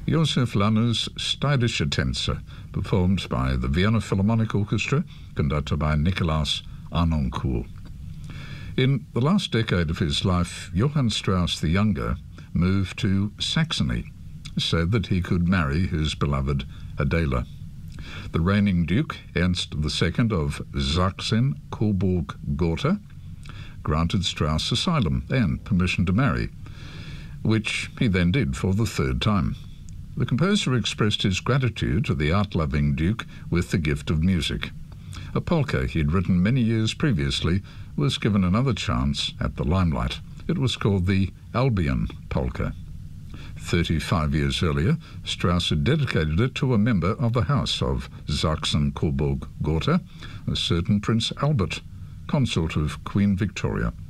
Josef Lanner's Stylische Tänze, performed by the Vienna Philharmonic Orchestra, conducted by Nicolas Harnoncourt. In the last decade of his life, Johann Strauss the Younger moved to Saxony so that he could marry his beloved Adela. The reigning Duke, Ernst II of Sachsen-Coburg-Gotha, granted Strauss asylum and permission to marry, which he then did for the third time. The composer expressed his gratitude to the art-loving Duke with the gift of music. A polka he had written many years previously was given another chance at the limelight. It was called the Albion Polka. 35 years earlier, Strauss had dedicated it to a member of the House of Sachsen-Coburg-Gotha, a certain Prince Albert, consort of Queen Victoria.